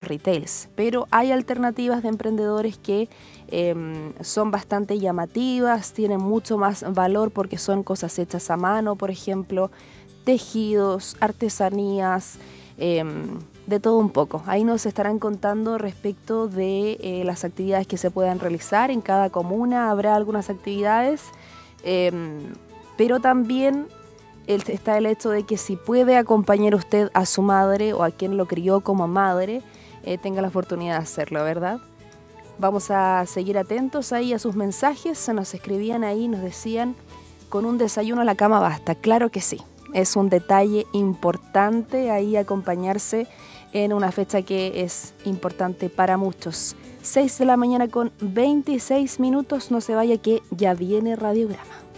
retails, pero hay alternativas de emprendedores que son bastante llamativas, tienen mucho más valor porque son cosas hechas a mano, por ejemplo, tejidos, artesanías, de todo un poco. Ahí nos estarán contando respecto de las actividades que se puedan realizar en cada comuna. Habrá algunas actividades, pero también está el hecho de que si puede acompañar usted a su madre o a quien lo crió como madre, tenga la oportunidad de hacerlo, ¿verdad? Vamos a seguir atentos ahí a sus mensajes. Se nos escribían ahí, nos decían, con un desayuno a la cama basta. Claro que sí, es un detalle importante ahí acompañarse en una fecha que es importante para muchos. 6 de la mañana con 26 minutos, no se vaya que ya viene Radiograma.